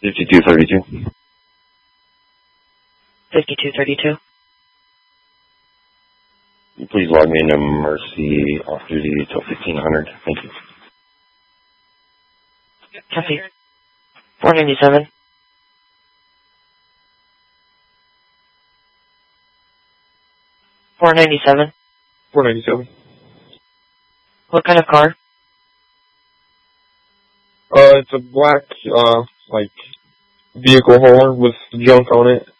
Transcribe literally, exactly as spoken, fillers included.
fifty-two thirty-two. fifty-two thirty-two. Please log me into Mercy off duty till fifteen hundred. Thank you. Copy. four ninety-seven. four ninety-seven. four ninety-seven. What kind of car? Uh, it's a black, uh, like, vehicle hauler with junk on it.